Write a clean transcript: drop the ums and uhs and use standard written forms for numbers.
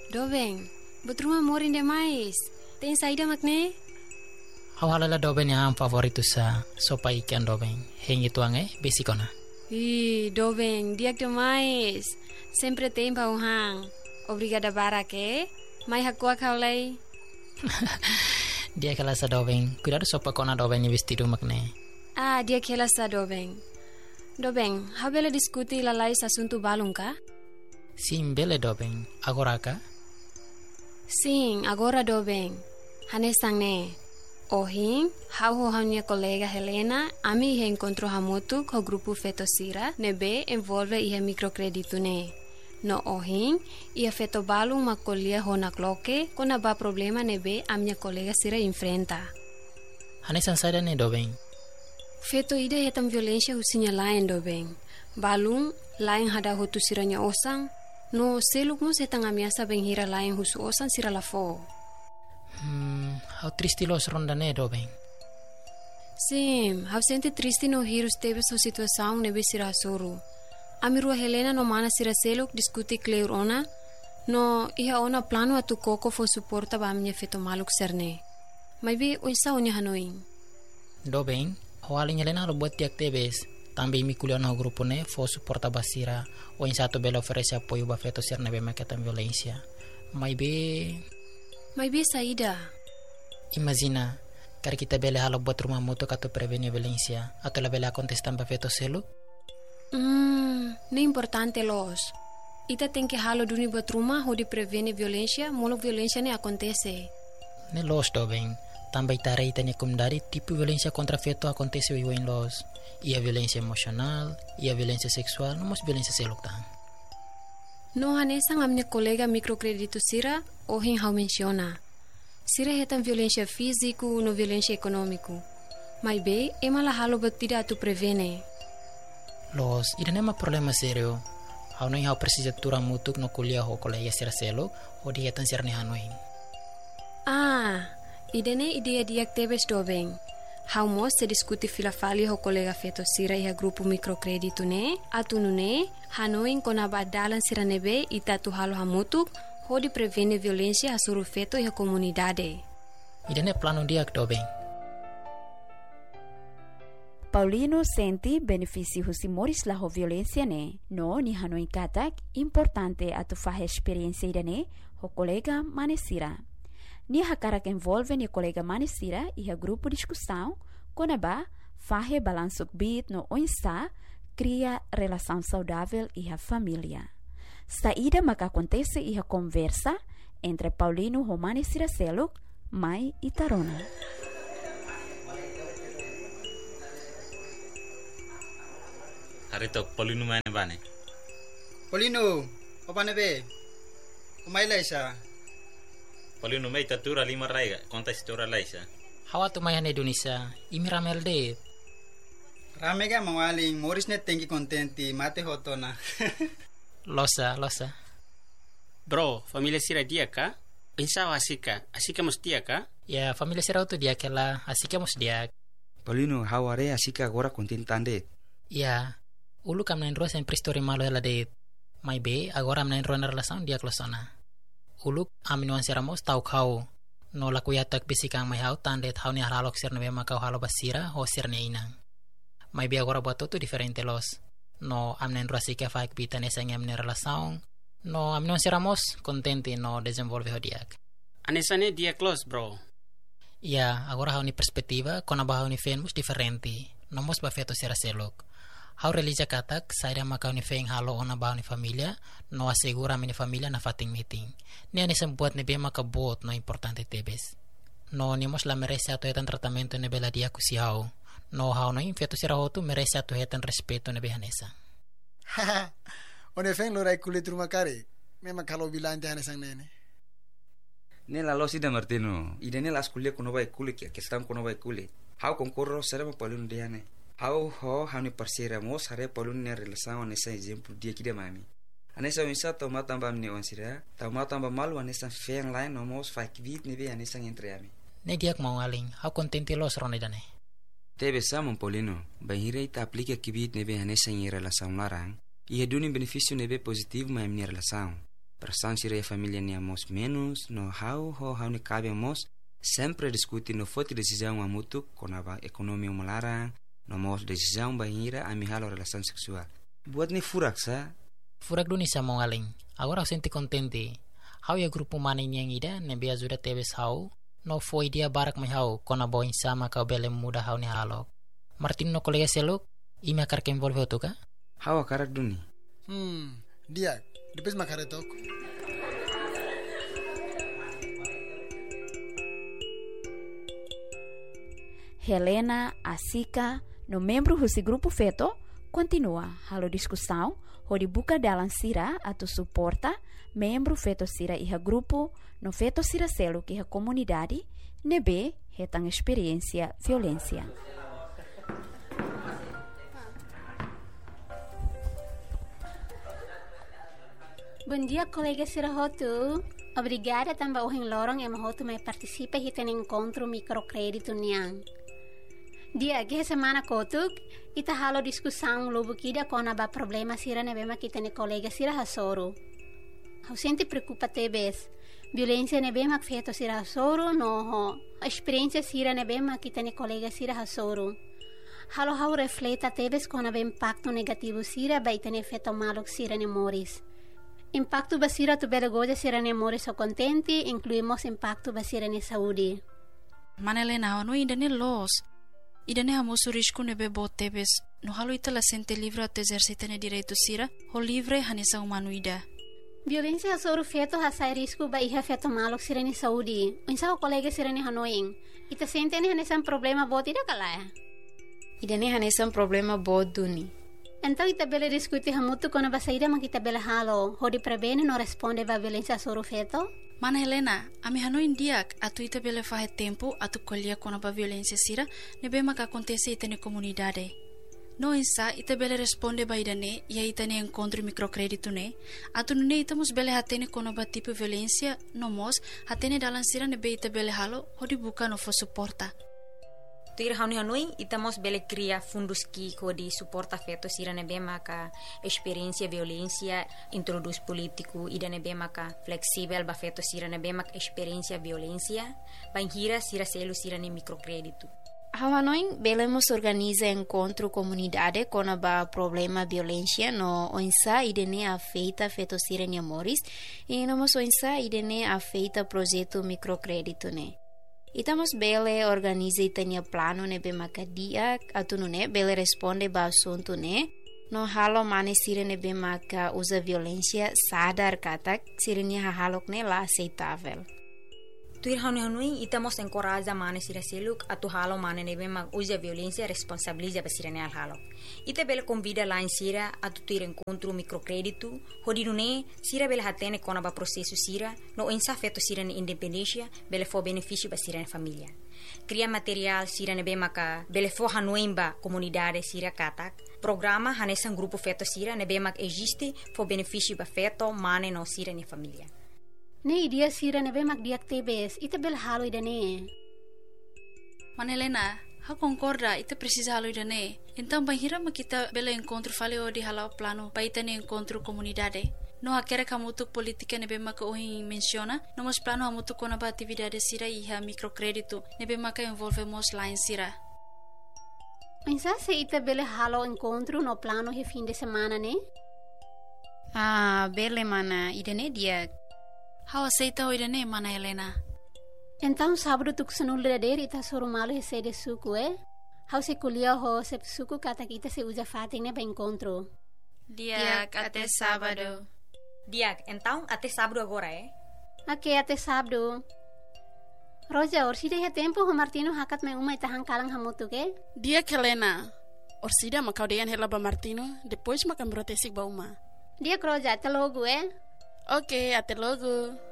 Dobeng, betruma morin demais. Tem saída makne? Hawalala Dobeng yang favoritu sa sopa ikan Dobeng. Hengi tuange besikona. Dobeng, diak demais. Sempre tem pauhang. Obrigada barake. Mai hakua kaulay. Dia kala sa Dobeng. Cuidado sopa kona Dobeng ni vestido makne. Dia kela sa Dobeng. Dobeng, habela diskuti lalai asunto balong ka? Sim, bele Dobeng. Agora ka? Sim, agora Dobeng. Hanesang ne. Ohin, hau minha colega Helena, ami encontrou hamutu com o grupo Fetosira, nebe envolve ia microcredito ne. No ohin, ia feto balong makolia hona kloke, kona ba problema nebe a minha colega Sira enfrenta. Hanesang sada ne Dobeng. Feto ida hetam violência husinya lain Dobeng. Balong, lain hada hutu siranya osang, no seluk mo setang amiasa benghira lain husu osang sira lafo. How triste los ronda ne Dobeng. Sim, how sente triste no hirus teve so situação nebe sira soro. Amirua Helena no mana sira seluk diskuti kleur ona, no iha ona plano atu koko fo suporta ba minha feto maluk serne. Mai be oisa onya hanoin. Dobeng, hawalin Helena lo buat tiak tebes. Tambi mi kuliah no grupo ne fo suporta basira o in satu bela oferece apoio ba feto ser nebe maketan violência. Mai be saída. Imagina, kar kita bela halo buat rumah mutu kato prevenir violência, atau la bela contestan ba feto selu? Não importante los. Ita tem que halo duni buat rumah ho di prevenir violência, molo violência ne acontece. Ne los Dobeng. Também tarei tanya kumdari tipo violência contra feto acontece o em los. Ia violência emocional, ia violência sexual, não mas violência seluk tang. No hanesang a minha colega microcredito Sira, ohin hau menciona. Sira hetam violência físico no violência econômico. Mas be, ema la halo batida tu prevene. Los, ida nema problema serio. Hau não hau precisa tura mutuk no kuliah ho colega Sira seluk, o di hetan sirne hanoin. Idene ideia diak tebes Dobeng. Hau mos se diskuti filafali ho colega feto Sira iha grupo microcredito ne, atunu ne, hanoin kona badalan sira nebe ita tu halo hamutuk, ho di prevene violência hasuru feto iha comunidade. Idene plano diak Dobeng. Paulino senti benefício husi moris la ho violência ne, no ni hanoin katak importante atu fahe experiência idane ho colega manesira. Ni hakarak envolve ni colega manesira e a grupo discussão, konaba fahe balansuk bit no oinsa, cria relação saudável e a família. Saída maka acontece e a conversa entre Paulino e manesira seluk, mai e tarona. Harito Paulino mana bane? Paulino, apa nebe? Umay laisa. Paulino mai tatura lima raiga, konta istora laisa. Hawa tu mayan Indonesia, imi ramel de. Rame ka mawaling, moris net tengi kontenti, mate hotona. Losa. Bro, familia Sira dia ka? Pensawa asika mos dia ka? Ya, familia Sira tu dia kela, asika mos dia. Paulino, haware asika agora kontentande. Ya, ulu kam nain ruas en pristori malo ela de. Mai be, agora am nain ruas na relação dia klosona. Uluk aminuan siramos tau kau no la kuyatak bisikang mai hau tandet hau ni halok sir nebe makau halo basira ho sir ne inang. Mai be agora buat tu diferente los. No amnen ruasika faik bitan esang amne relação. No aminuan siramos contente no desenvolve ho diak. Anesane dia close bro. Ya, agora hau ni perspektiva kona ba hau ni fenmus diferente. No mos ba feto sira selok. Hau relija katak, saira makau ni feng halo ona bau ni familia, no asegura mini familia na fating meeting. Ni ani sembuat ni bema kabot no importante tebes. No ni mos la merece ato hetan tratamento ni bela dia kusiau. No hau no infeto sira hotu merece ato hetan respeto ni behanesa. Haha, one feng lo rai kulit rumah kari. Memang kalau bilang jangan sang nene. Nela lo sida Martino, ida nela kuliah kono bai kulit ya, kestam kono bai kulit. Hau konkurro serem Paulino diane. Hau hani parsira mos hare Paulino ne relação nessa exemplo dia que mami. Anessa unsa toma tamba mne onsira, toma tamba malu anessa feng line no mos fak vit ne be anessa entre ami. Ne diak mau aling, hau contente los ronedane. Tebe samon Paulino, bahire ita aplica que vit ne be anessa em relação larang, e redune benefício ne be positivo ma mne relação. Pressão sira família nia mos menos no how ni cabe mos sempre discutir no foto decisão a mutu konaba ekonomi melarang no mos decisão bahira ami halo relação seksual. Buat ni furak sa. Furak duni sa mongaling. Agora senti contente. How ya grupo maning yang ida nebe ajuda tebes how no foi dia barak mai how kona boin sama ka bele muda how ni halo. Martin no kolega seluk ime akar ke envolve otuka. How akarak duni. Dia depois makaretok. Helena, Asika, no membro desse grupo feto, continua a discussão, onde buka dalam sira atau suporta membro feto sira iha grupo, no feto sira selo que a comunidade, nebe retang experiência violência. Bom dia, colega Sira Hotu. Obrigada também ao Lorong e Hotu me participa e tem encontro microcrédito niang. Dia que semana kotuk ita halo discussão lobo kida kona ba problema sira nebema kita ne colega sira hasoro. Hau sente preocupa tebes. Violência nebema feito sira hasoro no a experiência sira nebema kita ne colega sira hasoro. Halo hau refleta tebes kona ba impacto negativo sira ba ita ne feto malo sira ne moris. Impacto basira tu belagoja sira ne moris o contenti, incluímos impacto basira ne saúde. Manelena, no ainda ne los. Idane hamosu risco nebe botebes, no halo ita la sente livre a exercita ne direito sira, ho livre hanesa humano ida. Violência hasoro feto hasai risco ba iha feto malo sira ne saúde. Unsa o colega sira ne hanoing. Ita sente ne hanesa problema bot ida kalaya. Idane hanesa problema bot duni. Então ita bele discutir hamutu kona basaida mak ita bele halo, ho di prebene no responde ba violência hasoro feto. Mana Helena, ami hano indiak atu ita bele fahe tempo atu kolia kona ba violência sira nebe maka acontece ita ne comunidade. No insa ita bele responde ba idane ia ita ne encontro microcrédito ne atu nune ita mus bele hatene kona ba tipo violência no mos hatene dalan sira nebe ita bele halo hodi buka no fo suporta. Tuir hanoi itamos bele cria fundos que de suporta feto sira nebe maka experiência violência introduz político ida nebe maka flexível ba feto sira nebe maka experiência violência banhira sira selo sira ne microcrédito. Hanoi belemos organiza encontro comunidade com a problema violência no onsa idene afeita feto sira ne moris e nomos onsa idene afeita projeto microcrédito ne. Itamos bele organiza itania plano nebe makadia atu ne bele responde ba assunto ne no halo mane sire nebe maka usa violência sadar katak sirene halok ne la aceitável. Tuir hanoi itamos encoraja mane sira seluk atu halo mane nebe mak usa violência responsabiliza ba sirene al halo. Ita bele convida lá em sira atu tuir encontro microcrédito hodinune sira bele hatene kona ba processo sira no insa feto sira ne independência bele fo benefício ba sira família. Cria material sira nebe maka bele fo hanoi ba comunidade sira katak. Programa hanesan grupo feto sira nebe mak existe fo benefício ba feto mane no sira ne família. Ne idia sira nebe mak diak tebes ita bel halo idane. Manelena, ha concorda ita precisa halo idane. Então banhira makita bela encontro faleo di halau plano pa ita ne encontro comunidade. No hakere kamutuk politika nebe maka ohin menciona, nomos plano hamutuk kona ba atividade sira iha microcrédito nebe maka envolvemos lá em sira. Pensa se ita bele halo encontro no plano he fim de semana ne? Ah, bele mana idane dia. How aceita o idane mana Helena? Então sábado tu kusanul dader ita soro malo he sede suku How se kulia ho se suku kata kita se usa fating ne ba encontro. Diak até sábado. Diak, então até sábado agora Ok, até sábado. Roja, orsida ya tempo ho Martino hakat me uma itahang kalang hamutu ke? Diak Helena. Orsida makau deyan hela ba Martino, depois makan brotesik ba uma. Diak Roja, até logo Ok, até logo.